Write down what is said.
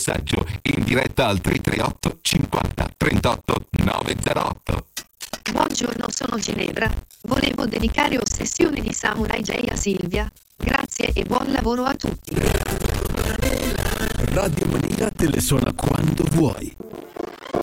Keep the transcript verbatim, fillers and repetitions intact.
messaggio in diretta al tre tre otto cinquanta trentotto novecentotto. Buongiorno, sono Ginevra. Volevo dedicare Ossessione di Samurai J a Silvia. Grazie e buon lavoro a tutti. Radio Manila te le suona quando vuoi.